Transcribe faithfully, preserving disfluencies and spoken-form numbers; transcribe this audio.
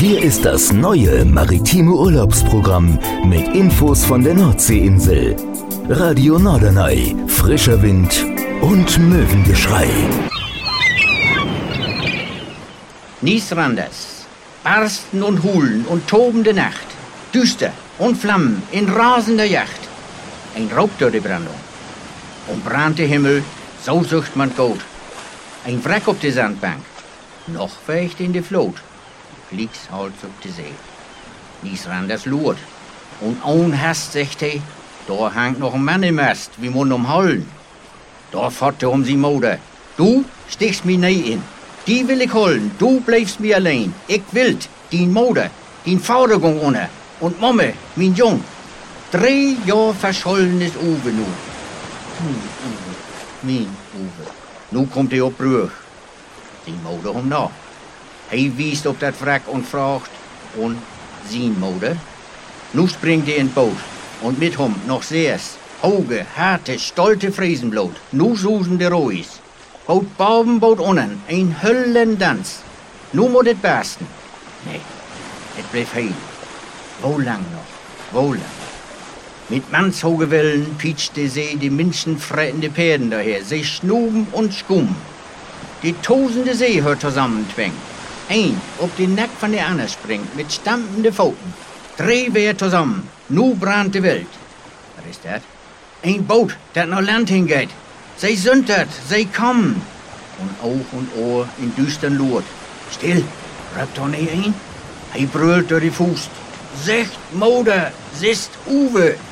Hier ist das neue maritime Urlaubsprogramm mit Infos von der Nordseeinsel. Radio Norderney, frischer Wind und Möwengeschrei. Niesranders, Barsten und Hulen und tobende Nacht, düster und Flammen in rasender Yacht. Ein Raubdörrebrandung. Und brannte Himmel, so sucht man Gold. Ein Wrack auf der Sandbank, noch weicht in der Flut. Kriegshals auf der See. Niesranders lurt. Und ohn Hast, sagt er, da hangt noch ein Mann im Mast, wie Mund umholen. Da fährt er um sie Mode. Du stichst mi nie in. Die will ich holen, du bleibst mir allein. Ich will din Mode, din Vatergung unter. Und Momme, mein Jung. Drei Jahr verschollen ist Uwe nu. Hm, Uwe, mein Uwe. Nu kommt er auf Brüch. Die Mode um nach. Hij wiest op dat wrak und fragt, und sein Mode? Nu springt er in Boot, und mit hom noch seers, hoge, harte, stolte Friesenblut. Nu susen de Rois. Haut Babenboot unnen, ein Höllendans. Nu moet het bersten. Nee, het bleef heil. Wo lang noch, wo lang? Mit mannshoge Wellen pietscht de See die menschenfrettende Pferden daher. Sie schnuben und skummen. Die tosende See hört zusammentwängen. Ein op den Nack von der Anne springt mit stampende Pfoten. Drei wer zusammen. Nu brannt die Welt. Was ist das? Ein Boot, dat nach Land hingeht. Sie sündert, sie kommen. Und Auge und Ohr in düstern Lurt. Still, röpt Tony ein. Hij brüllt durch die Fuß. Secht Moder, sist Uwe.